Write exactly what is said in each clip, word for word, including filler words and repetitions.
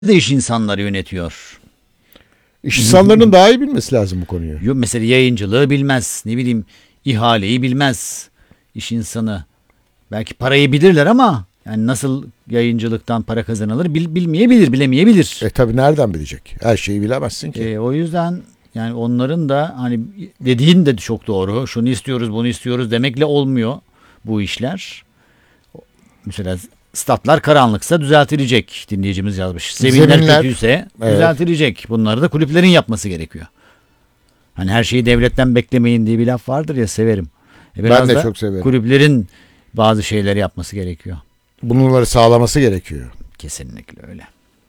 de iş insanları yönetiyor. İş insanlarının daha iyi bilmesi lazım bu konuyu. Yok, mesela yayıncılığı bilmez. Ne bileyim, ihaleyi bilmez iş insanı. Belki parayı bilirler ama yani nasıl yayıncılıktan para kazanılır bil, bilmeyebilir, bilemeyebilir. E tabii nereden bilecek? Her şeyi bilemezsin ki. E, o yüzden yani onların da hani dediğin de çok doğru. Şunu istiyoruz, bunu istiyoruz demekle olmuyor bu işler. Mesela statlar karanlıksa düzeltilecek, dinleyicimiz yazmış. Zeminler, Zeminler kötüyse evet. düzeltilecek. Bunları da kulüplerin yapması gerekiyor. Hani her şeyi devletten beklemeyin diye bir laf vardır ya, severim. E ben de çok severim. Kulüplerin bazı şeyleri yapması gerekiyor. Bunları sağlaması gerekiyor. Kesinlikle öyle.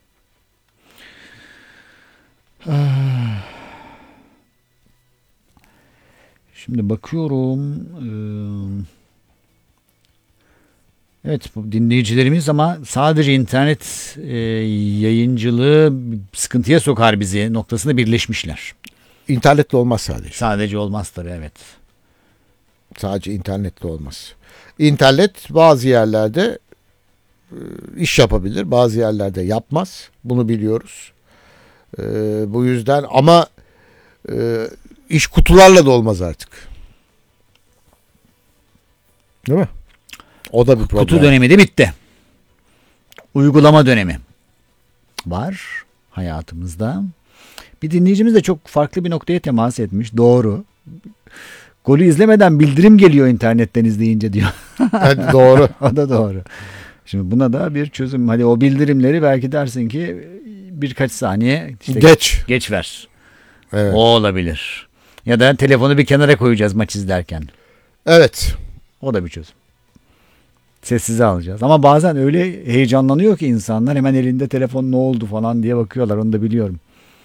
Şimdi bakıyorum. Evet, bu dinleyicilerimiz ama sadece internet e, yayıncılığı sıkıntıya sokar bizi noktasında birleşmişler. İnternetle olmaz sadece. Sadece olmaz tabii, evet. Sadece internetle olmaz. İnternet bazı yerlerde iş yapabilir, bazı yerlerde yapmaz. Bunu biliyoruz. Ee, bu yüzden ama e, iş kutularla da olmaz artık. Değil mi? O da bir problem. Kutu dönemi de bitti. Uygulama dönemi var hayatımızda. Bir dinleyicimiz de çok farklı bir noktaya temas etmiş. Doğru. Golü izlemeden bildirim geliyor internetten izleyince diyor. Evet, doğru. O da doğru. Şimdi buna da bir çözüm. Hadi o bildirimleri belki dersin ki birkaç saniye işte geç geç ver. Evet. O olabilir. Ya da telefonu bir kenara koyacağız maç izlerken. Evet. O da bir çözüm. Sessize alacağız. Ama bazen öyle heyecanlanıyor ki insanlar, hemen elinde telefon ne oldu falan diye bakıyorlar. Onu da biliyorum.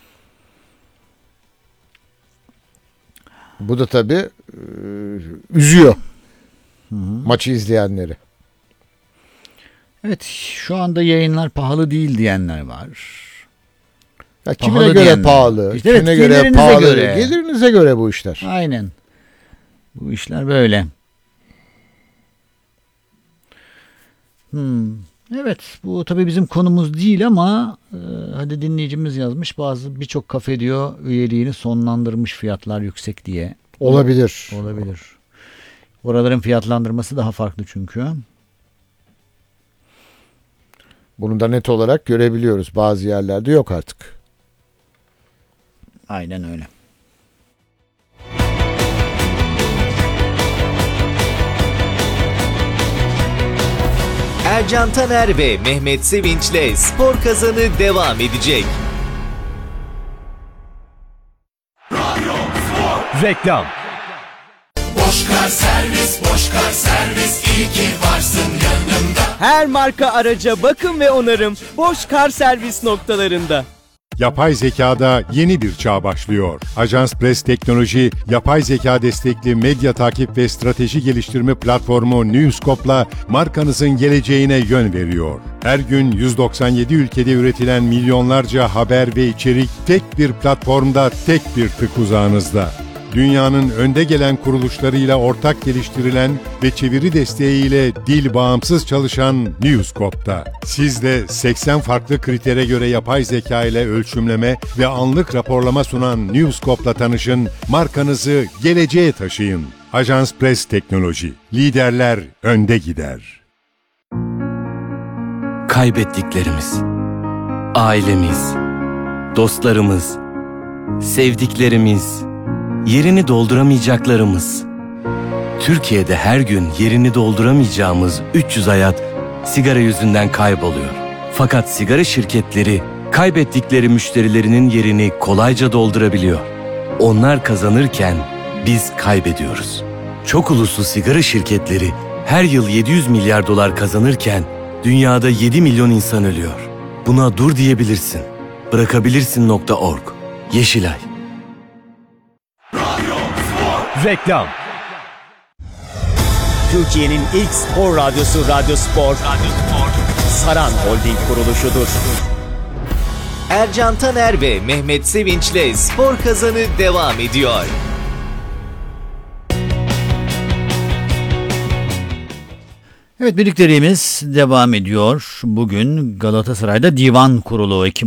Bu da tabii e, üzüyor Hı-hı. maçı izleyenleri. Evet, şu anda yayınlar pahalı değil diyenler var. Ya kimine pahalı göre diyenler. Pahalı, İşte evet, kimine göre pahalı, göre. gelirinize göre bu işler. Aynen. Bu işler böyle. Hmm. Evet, bu tabii bizim konumuz değil ama e, hadi dinleyicimiz yazmış, bazı birçok kafe diyor üyeliğini sonlandırmış, fiyatlar yüksek diye. Olabilir. Olabilir. Oraların fiyatlandırması daha farklı çünkü. Bunu da net olarak görebiliyoruz. Bazı yerlerde yok artık. Aynen öyle. Ercan Taner ve Mehmet Sevinç'le Spor Kazanı devam edecek. Reklam. Boşkar servis, Boşkar servis, iyi ki varsın yanımda. Her marka araca bakım ve onarım Boşkar servis noktalarında. Yapay zekada yeni bir çağ başlıyor. Ajans Press Teknoloji, yapay zeka destekli medya takip ve strateji geliştirme platformu Newscope'la markanızın geleceğine yön veriyor. Her gün yüz doksan yedi ülkede üretilen milyonlarca haber ve içerik tek bir platformda, tek bir tık uzağınızda. Dünyanın önde gelen kuruluşlarıyla ortak geliştirilen ve çeviri desteğiyle dil bağımsız çalışan Newscope'da. Siz de seksen farklı kritere göre yapay zeka ile ölçümleme ve anlık raporlama sunan Newscope'la tanışın, markanızı geleceğe taşıyın. Ajans Press Teknoloji, liderler önde gider. Kaybettiklerimiz, ailemiz, dostlarımız, sevdiklerimiz, yerini dolduramayacaklarımız. Türkiye'de her gün yerini dolduramayacağımız üç yüz hayat sigara yüzünden kayboluyor. Fakat sigara şirketleri kaybettikleri müşterilerinin yerini kolayca doldurabiliyor. Onlar kazanırken biz kaybediyoruz. Çok uluslu sigara şirketleri her yıl yedi yüz milyar dolar kazanırken dünyada yedi milyon insan ölüyor. Buna dur diyebilirsin. Bırakabilirsin nokta org. Yeşilay. Reklam. Türkiye'nin ilk spor radyosu Radyo Spor, Radyo Spor, Saran Holding kuruluşudur. Ercan Taner ve Mehmet Sevinç'le Spor Kazanı devam ediyor. Evet, birlikteliğimiz devam ediyor. Bugün Galatasaray'da divan kurulu Ekim